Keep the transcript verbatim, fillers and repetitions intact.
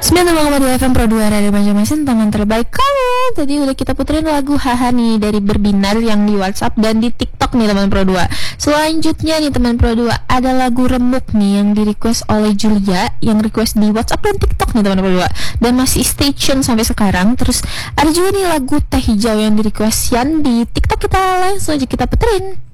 sembilan puluh koma dua F M Pro dua Radio Banjarmasin, teman terbaik kamu. Tadi udah kita puterin lagu Haha nih dari Berbinar yang di WhatsApp dan di TikTok nih teman Pro dua. Selanjutnya nih teman Pro dua, ada lagu Remuk nih yang di request oleh Julia, yang request di WhatsApp dan TikTok nih teman Pro dua. Dan masih stay tune sampai sekarang. Terus ada juga nih lagu Teh Hijau yang di request Yan di TikTok kita, langsung aja kita puterin.